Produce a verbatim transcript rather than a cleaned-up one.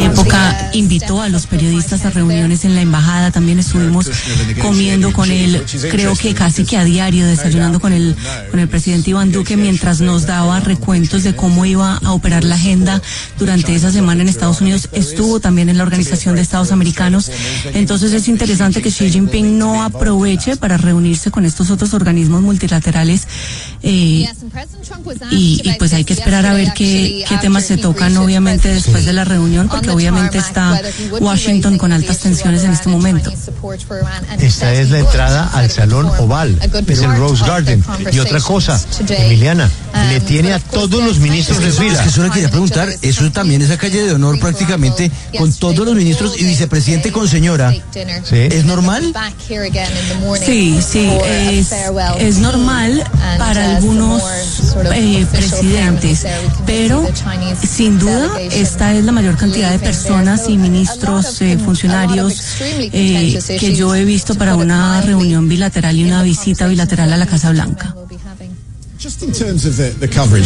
época invitó a los periodistas a reuniones en la embajada, también estuvimos comiendo con él, creo que casi que a diario, desayunando con el, con el presidente Iván Duque, mientras nos daba recuentos de cómo iba a operar la agenda durante esa semana en Estados Unidos. Estuvo también en la Organización de Estados Americanos. Entonces es interesante que Xi Jinping no aproveche para reunirse con estos otros organismos multilaterales, eh, y, y pues hay que esperar a ver qué, qué temas se tocan obviamente después de la reunión, porque obviamente está Washington con altas tensiones en este momento. Esta es la entrada al Salón Oval, es el Rose Garden. Y otra cosa, Emiliana, le tiene a todos los ministros de fila. Es que eso le quería preguntar, eso también es la calle de honor prácticamente, con todos los ministros y vicepresidente con señora. ¿Sí? ¿Es normal? Sí, sí, es, es normal para algunos eh, presidentes, pero sin duda esta es la mayor cantidad de personas y ministros, eh, funcionarios eh, que yo he visto para una reunión bilateral y una visita bilateral a la Casa Blanca.